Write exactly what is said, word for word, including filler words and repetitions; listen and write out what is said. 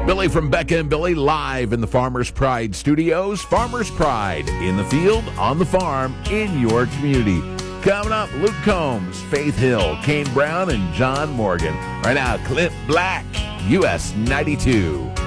Billy from Becca and Billy live in the Farmers Pride Studios. Farmers Pride, in the field, on the farm, in your community. Coming up, Luke Combs, Faith Hill, Kane Brown, and John Morgan. Right now, Clint Black, U S ninety-two.